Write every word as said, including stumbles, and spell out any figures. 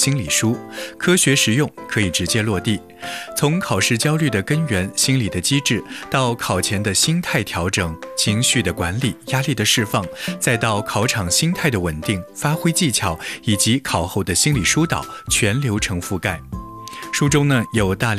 心理书，科学实用，可以直接落地。从考试焦虑的根源、心理的机制，到考前的心态调整、情绪的管理、压力的释放，再到考场心态的稳定、发挥技巧，以及考后的心理疏导，全流程覆盖。书中呢有大量